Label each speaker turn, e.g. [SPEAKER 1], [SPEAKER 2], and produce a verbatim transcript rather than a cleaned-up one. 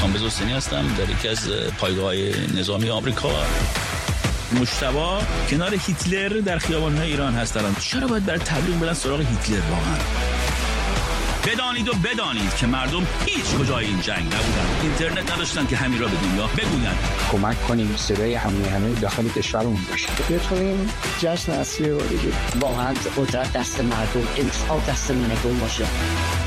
[SPEAKER 1] کامبیز حسینی هستم، در یکی از پایگاه‌های نظامی آمریکا. مجتبی کنار هیتلر در خیابان‌های ایران هستن. چرا باید برای تبلیغ برن سراغ هیتلر واقعا؟ بدانید و بدانید که مردم هیچ کجای این جنگ نبودن، اینترنت نداشتن که همین را به دنیا بگویند.
[SPEAKER 2] کمک کنیم صدای همه همه داخل کشورمون باشه.
[SPEAKER 3] بتونیم جشن اصلی رو بگیریم.
[SPEAKER 4] واقعا قدرت دست مردم، انتخاب دست مردم باشه.